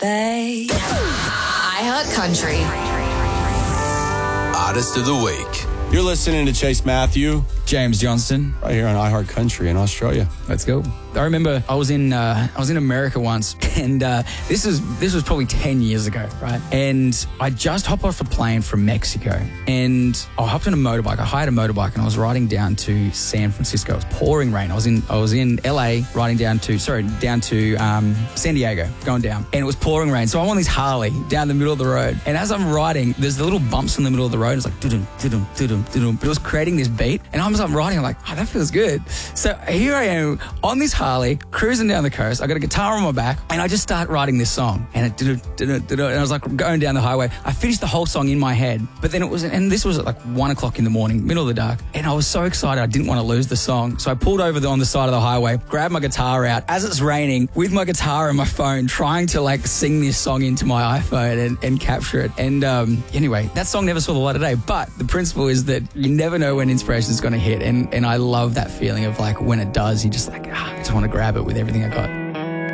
babe. iHeart Country. Artist of the Week. You're listening to Chase Matthew, James Johnston, right here on iHeart Country in Australia. Let's go. I remember I was in America once, and this was probably 10 years ago, right? And I just hopped off a plane from Mexico, and I hopped on a motorbike. I hired a motorbike, and I was riding down to San Francisco. It was pouring rain. I was in LA, riding down to San Diego, going down, and it was pouring rain. So I'm on this Harley down the middle of the road, and as I'm riding, there's the little bumps in the middle of the road. It's like doo-dum, doo-dum, doo-dum, doo-dum, but it was creating this beat, and I'm riding. I'm like, oh, that feels good. So here I am on this Harley, cruising down the coast. I got a guitar on my back, and I just start writing this song, and and I was like going down the highway. I finished the whole song in my head, but then this was at like 1 o'clock in the morning, middle of the dark, and I was so excited I didn't want to lose the song. So I pulled over on the side of the highway, grabbed my guitar out as it's raining with my guitar and my phone, trying to like sing this song into my iPhone and capture it. And anyway, that song never saw the light of day, but the principle is that you never know when inspiration is going to hit, and I love that feeling of like when it does, you just like, I just want to grab it with everything I got.